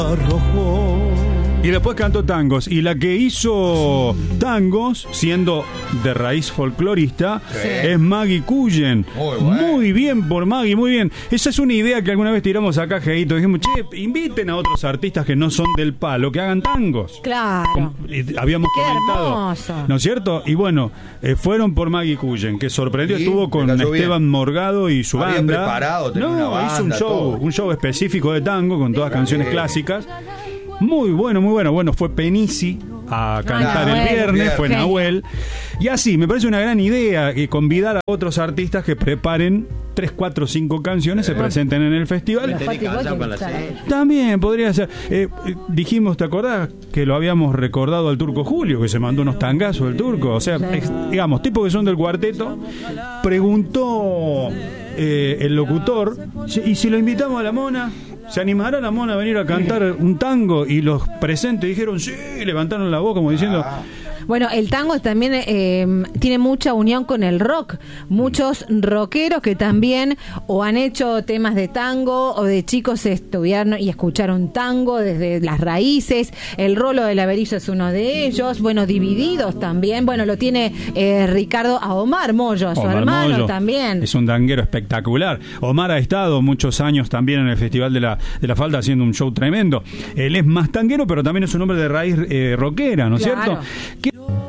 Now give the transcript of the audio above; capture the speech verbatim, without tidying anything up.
Y después cantó tangos. Y la que hizo tangos, siendo de raíz folclorista, sí, es Maggie Cullen. Muy, bueno. Muy bien por Maggie, muy bien. Esa es una idea que alguna vez tiramos acá, Geito. Dijimos, che, inviten a otros artistas que no son del palo, que hagan tangos. Claro. Como, y habíamos Qué comentado. Hermoso. ¿No es cierto? Y bueno, eh, fueron por Maggie Cullen, que sorprendió. Sí, estuvo con Esteban bien. Morgado y su Había banda. Preparado, no, una banda, hizo un show, todo. un show específico de tango con todas canciones sí. clásicas. Muy bueno, muy bueno. Bueno, fue Penisi a cantar ah, el viernes, bien. fue Nahuel. Y así, me parece una gran idea que convidar a otros artistas que preparen tres, cuatro, cinco canciones, eh. se presenten en el festival. También podría ser. Eh, eh, dijimos, ¿te acordás? Que lo habíamos recordado al Turco Julio, que se mandó unos tangazos del Turco. O sea, sí. ex, digamos, tipos que son del cuarteto. Preguntó eh, el locutor, ¿y si lo invitamos a la Mona? ¿Se animará la Mona a venir a cantar un tango? Y los presentes dijeron sí, levantaron la voz como diciendo... Bueno, el tango también eh, tiene mucha unión con el rock. Muchos rockeros que también o han hecho temas de tango o de chicos estudiaron y escucharon tango desde las raíces. El Rolo del Averizo es uno de ellos. Bueno, Divididos también. Bueno, lo tiene eh, Ricardo a Omar Mollo, su Omar hermano Mollo también. Es un tanguero espectacular. Omar ha estado muchos años también en el Festival de la, de la Falda haciendo un show tremendo. Él es más tanguero, pero también es un hombre de raíz eh, rockera, ¿no es claro. cierto? ¿Qué